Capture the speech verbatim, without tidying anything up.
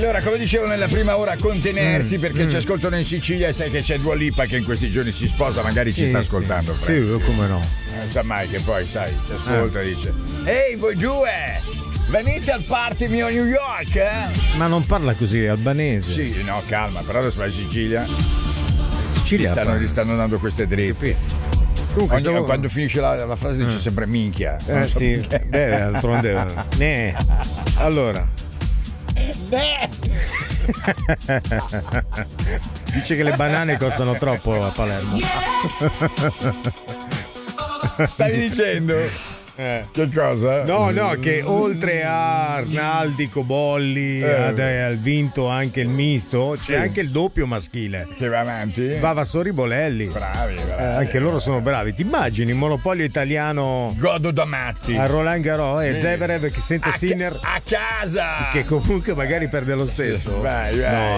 Allora, come dicevo nella prima ora, contenersi Mm, perché mm. ci ascoltano in Sicilia e sai che c'è Dua Lipa che in questi giorni si sposa, magari ci Sì, sta sì. ascoltando. Sì, Fred. come no. Non sa mai che poi, sai, ci ascolta e dice: ehi, voi due, venite al party mio New York, eh? Ma non parla così, è albanese. Sì, no, calma, però adesso vai in Sicilia. Sicilia Gli stanno, parla. gli stanno dando queste dritte. Comunque, Ogni- stavo- Quando finisce la, la frase dice Eh. sempre minchia. Non Eh so sì, perché. beh, d'altronde. Ne. Allora. Dice che le banane costano troppo a Palermo. Stavi dicendo? Eh. Che cosa? No, no, che oltre a Arnaldi, Cobolli, Eh. ad- ha vinto anche il misto, c'è Sì. anche il doppio maschile. Che va avanti? Vavassori Bolelli. Bravi, bravi. Eh, anche loro sono bravi. Ti immagini il monopolio italiano Godo da matti. a Roland Garros e Sì. Zverev che senza A ca- Sinner a casa. che comunque magari perde lo stesso? Vai, vai. No,